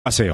Paseo.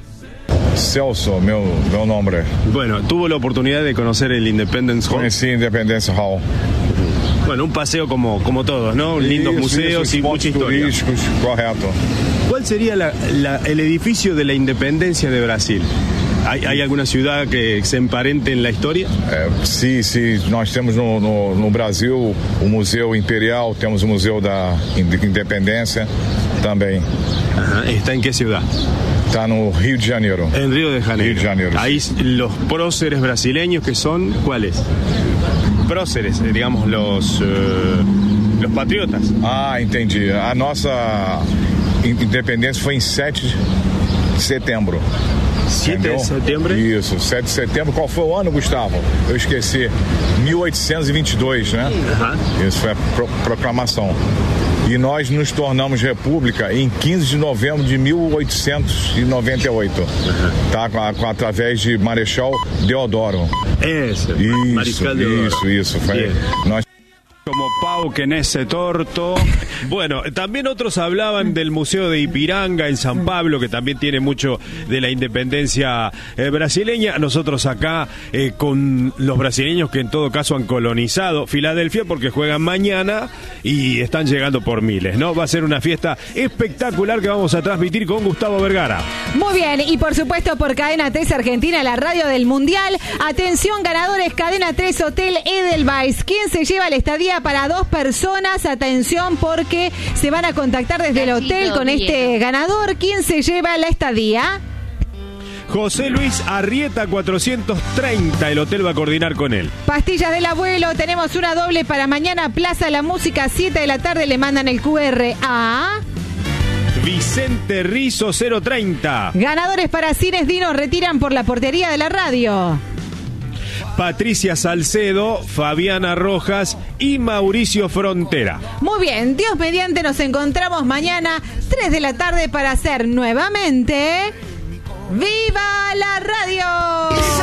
Celso, meu nombre. Bueno, tuvo la oportunidad de conocer el Independence Hall. Conheci Independence Hall. Bueno, un paseo como todos, ¿no? Lindos museos y mucha historia. Turísticos, correto. ¿Cuál sería el edificio de la independencia de Brasil? ¿Hay alguna ciudad que se emparente en la historia? Sim, nós temos no Brasil o Museu Imperial, temos o Museu da Independência também. Ajá. ¿Está en qué ciudad? Está no Rio de Janeiro. En Río de Janeiro. Rio de Janeiro. Ahí los próceres brasileños, que son, ¿cuáles? Próceres, digamos, los patriotas. Ah, entendi. A nossa independência foi em 7 de setembro. 7 de setembro? Isso, 7 de setembro. Qual foi o ano, Gustavo? Eu esqueci. 1822, né? Uhum. Isso foi a proclamação. E nós nos tornamos república em 15 de novembro de 1898, tá? Através de Marechal Deodoro. Eso, Mariscal Deodoro. Isso. Foi, nós... Como Pau que en ese torto. Bueno, también otros hablaban del Museo de Ipiranga en San Pablo, que también tiene mucho de la independencia brasileña. Nosotros acá con los brasileños que en todo caso han colonizado Filadelfia, porque juegan mañana y están llegando por miles, ¿no? Va a ser una fiesta espectacular que vamos a transmitir con Gustavo Vergara. Muy bien, y por supuesto por Cadena 3 Argentina, la radio del Mundial. Atención, ganadores, Cadena 3 Hotel Edelweiss. ¿Quién se lleva la estadía para 2 personas? Atención, porque se van a contactar desde el hotel con este ganador. ¿Quién se lleva la estadía? José Luis Arrieta 430, el hotel va a coordinar con él. Pastillas del abuelo, tenemos una doble para mañana, Plaza La Música, 7 de la tarde, le mandan el QR a... Vicente Rizo 030. Ganadores para Cines Dino, retiran por la portería de la radio. Patricia Salcedo, Fabiana Rojas y Mauricio Frontera. Muy bien, Dios mediante, nos encontramos mañana 3 de la tarde para hacer nuevamente ¡Viva la Radio!